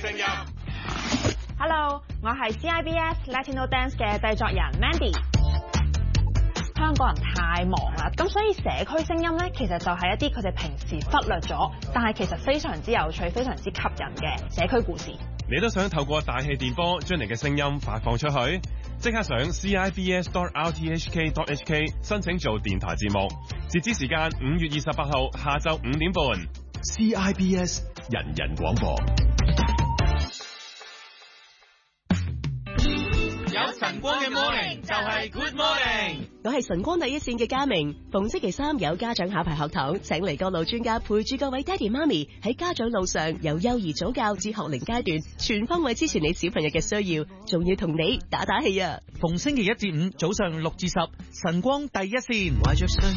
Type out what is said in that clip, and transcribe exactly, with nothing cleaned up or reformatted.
聲音。 Hello， 我係 C I B S Latino Dance 嘅製作人 Mandy。香港人太忙啦，咁所以社區聲音咧，其實就係一啲佢哋平時忽略咗，但係其實非常之有趣、非常之吸引嘅社區故事。 你都想透過大氣電波將你嘅聲音發放出去？即刻上 C I B S dot R T H K dot H K 申請做電台節目，截止時間五月二十八號下晝五點半。 C I B S 人人廣播。 有晨光嘅 morning 就係 good morning。 我係晨光第一線嘅嘉明，逢星期三有家長考牌學堂，請嚟各路專家陪住各位爹哋媽咪喺家長路上，由幼兒早教至學齡階段，全方位支持你小朋友嘅需要，仲要同你打打氣啊！ 逢星期一至五早上六至十，晨光第一線。